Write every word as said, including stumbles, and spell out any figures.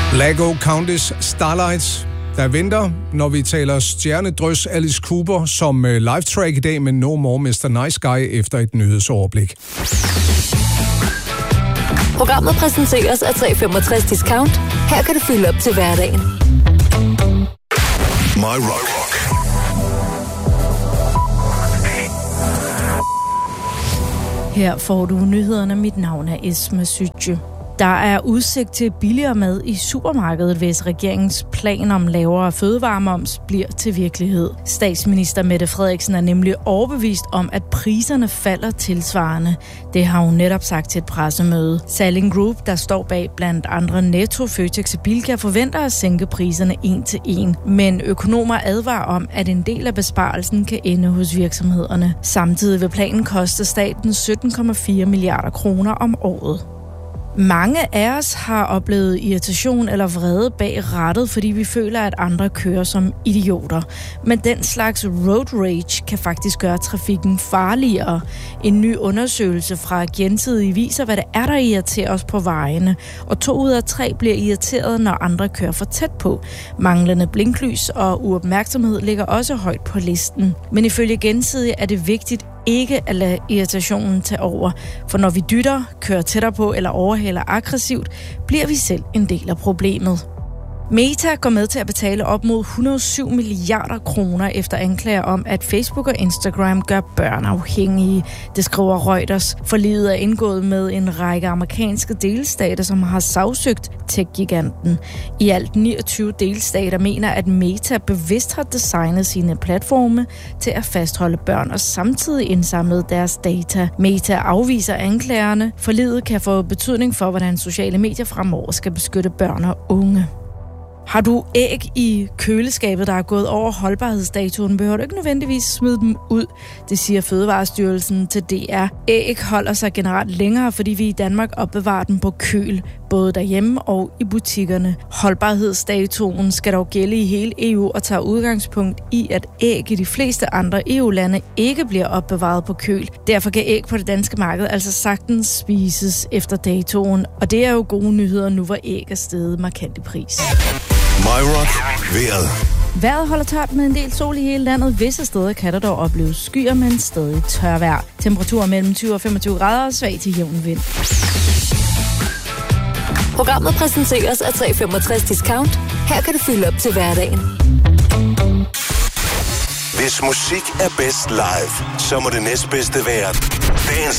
Lago Countess Starlights. Der venter, når vi taler stjernedrys Alice Cooper som live track i dag med No More mister Nice Guy efter et nyhedsoverblik. Programmet præsenteres af tre femogtres Discount. Her kan du fylde op til hverdagen. My Rock. Her får du nyhederne. Mit navn er Esma Sytje. Der er udsigt til billigere mad i supermarkedet, hvis regeringens plan om lavere fødevaremoms bliver til virkelighed. Statsminister Mette Frederiksen er nemlig overbevist om, at priserne falder tilsvarende. Det har hun netop sagt til et pressemøde. Salling Group, der står bag blandt andre Netto, Føtex og Bilka, forventer at sænke priserne en til en. Men økonomer advarer om, at en del af besparelsen kan ende hos virksomhederne. Samtidig vil planen koste staten sytten komma fire milliarder kroner om året. Mange af os har oplevet irritation eller vrede bag rattet, fordi vi føler, at andre kører som idioter. Men den slags road rage kan faktisk gøre trafikken farligere. En ny undersøgelse fra Gensidige viser, hvad det er, der irriterer os på vejene. Og to ud af tre bliver irriteret, når andre kører for tæt på. Manglende blinklys og uopmærksomhed ligger også højt på listen. Men ifølge Gensidige er det vigtigt ikke at lade irritationen tage over. For når vi dytter, kører tættere på eller overhaler aggressivt, bliver vi selv en del af problemet. Meta går med til at betale op mod et hundrede og syv milliarder kroner efter anklager om, at Facebook og Instagram gør børn afhængige. Det skriver Reuters. Forliget er indgået med en række amerikanske delstater, som har sagsøgt tech-giganten. I alt niogtyve delstater mener, at Meta bevidst har designet sine platforme til at fastholde børn og samtidig indsamlet deres data. Meta afviser anklagerne. Forliget kan få betydning for, hvordan sociale medier fremover skal beskytte børn og unge. Har du æg i køleskabet, der er gået over holdbarhedsdatoen, behøver du ikke nødvendigvis smide dem ud, det siger Fødevarestyrelsen til D R. Æg holder sig generelt længere, fordi vi i Danmark opbevarer dem på køl, både derhjemme og i butikkerne. Holdbarhedsdatoen skal dog gælde i hele E U og tager udgangspunkt i, at æg i de fleste andre E U-lande ikke bliver opbevaret på køl. Derfor kan æg på det danske marked altså sagtens spises efter datoen, og det er jo gode nyheder nu, hvor æg er steget markant i pris. My Rock. Vejret. Vejret holder tørt med en del sol i hele landet. Visse steder kan der dog opleves skyer, men stadig tørvejr. Temperaturer mellem tyve og femogtyve grader og svag til jævn vind. Programmet præsenteres af tre femogtres Discount. Her kan du fylde op til hverdagen. Hvis musik er bedst live, så må det næstbedste være dagens